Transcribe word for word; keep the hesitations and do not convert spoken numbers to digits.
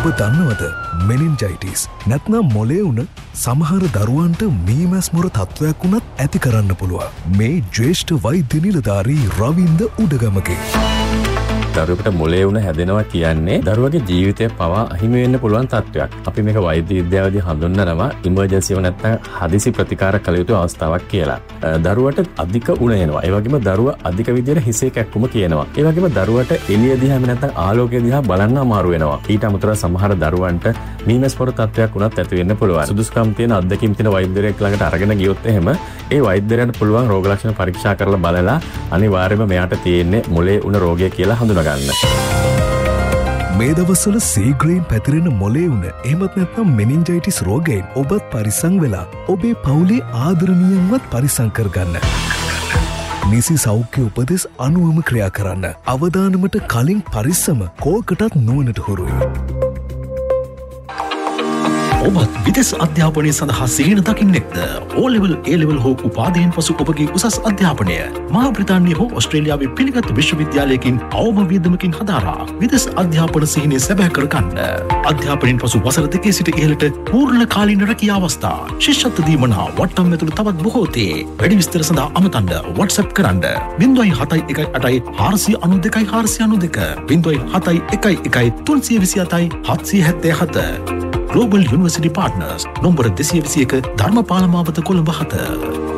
ඔබ දන්නවද මෙනින්ජයිටිස් නැත්නම් මොලේ උන සමහර දරුවන්ට මීමැස්මොර තත්ත්වයක් වුණත් ඇති කරන්න පුළුවන්. මේ ජ්‍යෙෂ්ඨ වෛද්‍ය නිලධාරී රවින්ද උඩගමගේ. දරුවෙකුට මොලේ උණ හැදෙනවා කියන්නේ දරුවගේ ජීවිතය පවා අහිමි වෙන්න පුළුවන් තත්ත්වයක්. අපි මේක වෛද්‍ය විද්‍යාවේදී හඳුන්වනවා ඉමර්ජන්සි එක නැත්නම් හදිසි ප්‍රතිකාර කළ යුතු අවස්ථාවක් කියලා. දරුවට අධික උණ එනවා. ඒ වගේම දරුවා අධික විදියට හිසේ කැක්කුම කියනවා. ඒ වගේම දරුවට එළිය දිහා නැත්නම් ආලෝකය දිහා බලන්න අමාරු වෙනවා. ඊට අමතරව සමහර දරුවන්ට මීමැස්පොර තත්ත්වයක් වුණත් ඇති වෙන්න පුළුවන්. සුදුසුකම් තියෙන අත්දැකීම් තියෙන වෛද්‍යවරයෙක් ළඟට අරගෙන ගියොත් එහෙම ඒ වෛද්‍යවරයාට පුළුවන් රෝග ලක්ෂණ පරීක්ෂා කරලා බලලා අනිවාර්යයෙන්ම මෙයාට තියෙන්නේ මොලේ උණ රෝගය කියලා හඳුනා ගන්න. මේ දවස්වල සීග්‍රයෙන් පැතිරෙන මොලේ උණ එහෙමත් නැත්නම් මෙනින්ජයිටිස් රෝගයෙන් ඔබත් පරිස්සම් වෙලා ඔබේ පවුලේ ආදරණීයන්වත් පරිස්සම් කරගන්න. නිසි සෞඛ්‍ය උපදෙස් අනුවම ක්‍රියා කරන්න. අවදානමට කලින් පරිස්සම කෝකටත් නුවණට හුරුයි. ඔබත් විදෙස් අධ්‍යාපනය සඳහා සිහින දකින්නෙක්ද? ඕ ලෙවල් ඒ ලෙවල් හෝ උපාධියෙන් පසු ඔබගේ උසස් අධ්‍යාපනය මහා බ්‍රිතාන්‍ය හෝ ඕස්ට්‍රේලියාවේ පිළිගත් විශ්වවිද්‍යාලයකින් අවම වියදමකින් හදාරා විදෙස් අධ්‍යාපන සිහිනය සැබෑ කරගන්න. අධ්‍යාපනයෙන් පසු වසර දෙකේ සිට ඉහළට පූර්ණ කාලීන රැකියා අවස්ථා, ශිෂ්‍යත්ව දීමනා වට්ටම් ඇතුළු තවත් බොහෝ තේ. වැඩි විස්තර සඳහා අමතන්න WhatsApp කරන්න ज़ीरो सात एक आठ चार नौ नौ दो चार नौ दो ज़ीरो सात एक एक तीन दो सात सात सात सात Global University Partners, nombor two oh one Dharmapala මාවත කොළඹ හත.